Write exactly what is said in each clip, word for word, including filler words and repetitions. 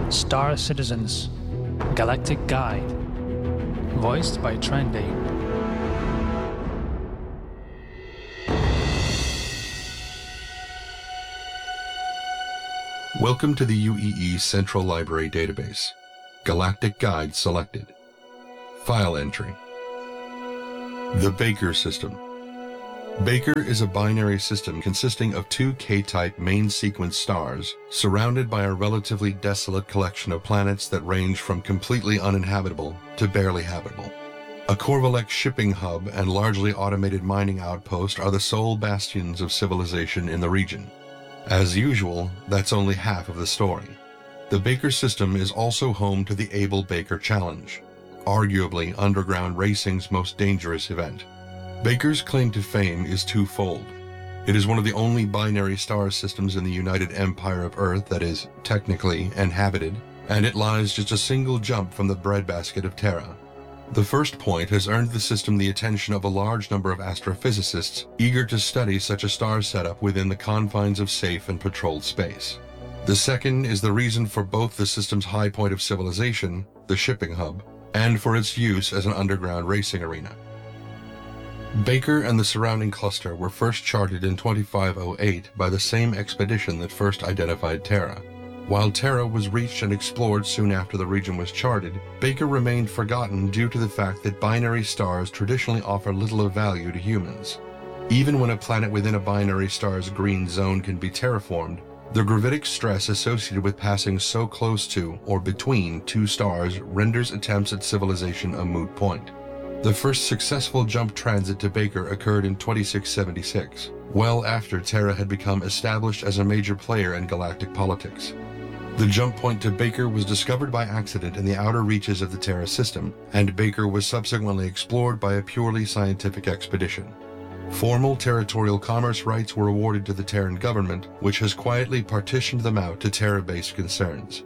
Star Citizens Galactic Guide, voiced by Trendy. Welcome to the U E E Central Library Database. Galactic Guide selected. File entry. The Baker System. Baker is a binary system consisting of two K-type main sequence stars surrounded by a relatively desolate collection of planets that range from completely uninhabitable to barely habitable. A Korvalek shipping hub and largely automated mining outpost are the sole bastions of civilization in the region. As usual, that's only half of the story. The Baker system is also home to the Able Baker Challenge, arguably underground racing's most dangerous event. Baker's claim to fame is twofold. It is one of the only binary star systems in the United Empire of Earth that is, technically, inhabited, and it lies just a single jump from the breadbasket of Terra. The first point has earned the system the attention of a large number of astrophysicists eager to study such a star setup within the confines of safe and patrolled space. The second is the reason for both the system's high point of civilization, the shipping hub, and for its use as an underground racing arena. Baker and the surrounding cluster were first charted in twenty-five oh eight by the same expedition that first identified Terra. While Terra was reached and explored soon after the region was charted, Baker remained forgotten due to the fact that binary stars traditionally offer little of value to humans. Even when a planet within a binary star's green zone can be terraformed, the gravitic stress associated with passing so close to or between two stars renders attempts at civilization a moot point. The first successful jump transit to Baker occurred in twenty-six seventy-six, well after Terra had become established as a major player in galactic politics. The jump point to Baker was discovered by accident in the outer reaches of the Terra system, and Baker was subsequently explored by a purely scientific expedition. Formal territorial commerce rights were awarded to the Terran government, which has quietly partitioned them out to Terra-based concerns.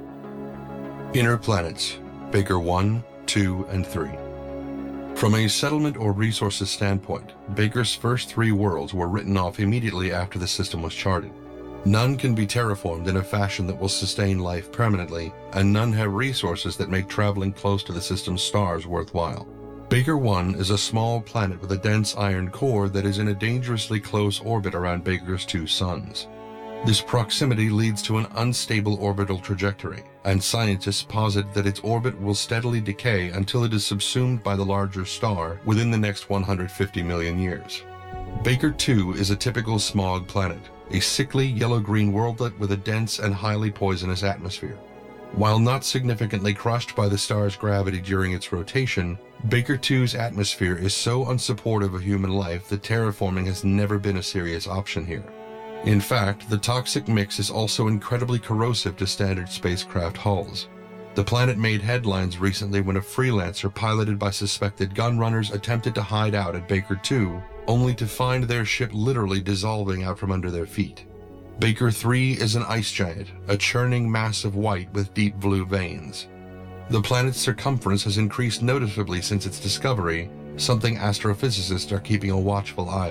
Inner planets, Baker one, two, and three. From a settlement or resources standpoint, Baker's first three worlds were written off immediately after the system was charted. None can be terraformed in a fashion that will sustain life permanently, and none have resources that make traveling close to the system's stars worthwhile. Baker one is a small planet with a dense iron core that is in a dangerously close orbit around Baker's two suns. This proximity leads to an unstable orbital trajectory, and scientists posit that its orbit will steadily decay until it is subsumed by the larger star within the next one hundred fifty million years. Baker two is a typical smog planet, a sickly yellow-green worldlet with a dense and highly poisonous atmosphere. While not significantly crushed by the star's gravity during its rotation, Baker two's atmosphere is so unsupportive of human life that terraforming has never been a serious option here. In fact, the toxic mix is also incredibly corrosive to standard spacecraft hulls. The planet made headlines recently when a freelancer piloted by suspected gunrunners attempted to hide out at Baker two, only to find their ship literally dissolving out from under their feet. Baker three is an ice giant, a churning mass of white with deep blue veins. The planet's circumference has increased noticeably since its discovery, something astrophysicists are keeping a watchful eye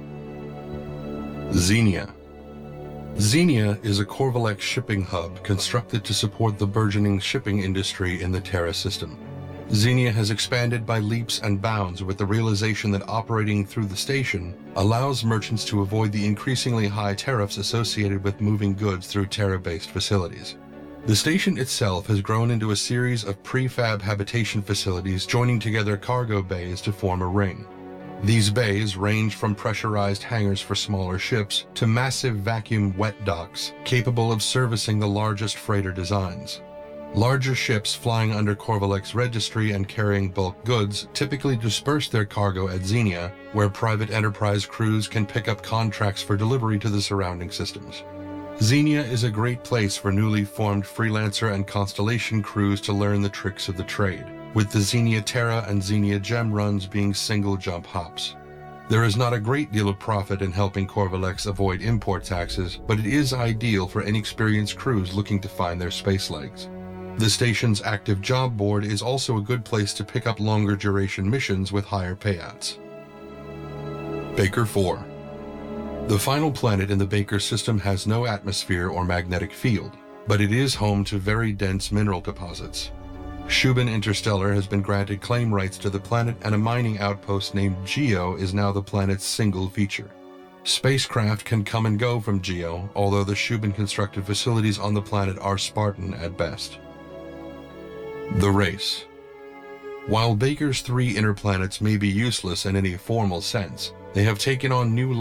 on. Xenia. Xenia is a Korvalek shipping hub constructed to support the burgeoning shipping industry in the Terra system. Xenia has expanded by leaps and bounds with the realization that operating through the station allows merchants to avoid the increasingly high tariffs associated with moving goods through Terra-based facilities. The station itself has grown into a series of prefab habitation facilities joining together cargo bays to form a ring. These bays range from pressurized hangars for smaller ships to massive vacuum wet docks capable of servicing the largest freighter designs. Larger ships flying under Korvalek's registry and carrying bulk goods typically disperse their cargo at Xenia, where private enterprise crews can pick up contracts for delivery to the surrounding systems. Xenia is a great place for newly formed freelancer and constellation crews to learn the tricks of the trade, with the Xenia Terra and Xenia Gem runs being single jump hops. There is not a great deal of profit in helping Korvaleks avoid import taxes, but it is ideal for inexperienced crews looking to find their space legs. The station's active job board is also a good place to pick up longer duration missions with higher payouts. Baker four. The final planet in the Baker system has no atmosphere or magnetic field. but it is home to very dense mineral deposits. Shubin Interstellar has been granted claim rights to the planet, and a mining outpost named Geo is now the planet's single feature. Spacecraft can come and go from Geo, although the Shubin-constructed facilities on the planet are Spartan at best. The race. While Baker's three inner planets may be useless in any formal sense, they have taken on new